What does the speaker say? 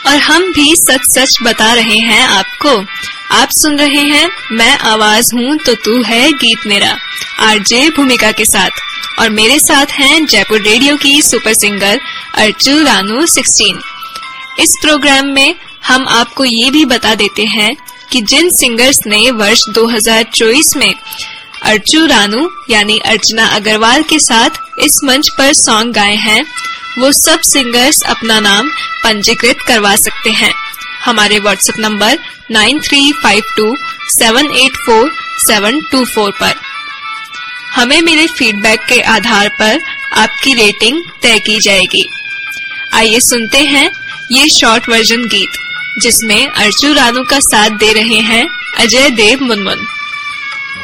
और हम भी सच सच बता रहे हैं आपको। आप सुन रहे हैं मैं आवाज हूँ तो तू है गीत मेरा, आरजे भूमिका के साथ। और मेरे साथ हैं जयपुर रेडियो की सुपर सिंगर अर्चू रानू 16। इस प्रोग्राम में हम आपको ये भी बता देते हैं कि जिन सिंगर्स ने वर्ष 2024 में अर्चू रानू यानी अर्चना अग्रवाल के साथ इस मंच पर सॉन्ग गाए हैं, वो सब सिंगर्स अपना नाम पंजीकृत करवा सकते हैं हमारे व्हाट्सएप नंबर 9352784724 पर। हमें मिले फीडबैक के आधार पर आपकी रेटिंग तय की जाएगी। आइए सुनते हैं ये शॉर्ट वर्जन गीत जिसमें अर्चू रानू का साथ दे रहे हैं अजय देव मुनमुन।